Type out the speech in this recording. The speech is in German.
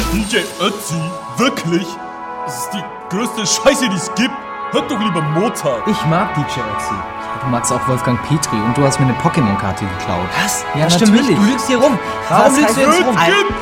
DJ Ötzi? Wirklich? Das ist die größte Scheiße, die es gibt. Hört doch lieber Mozart. Ich mag DJ Ötzi. Ja, du magst auch Wolfgang Petri und du hast mir eine Pokémon-Karte geklaut. Was? Ja, das stimmt natürlich. nicht. Du lügst hier rum. Warum lügst du jetzt rum?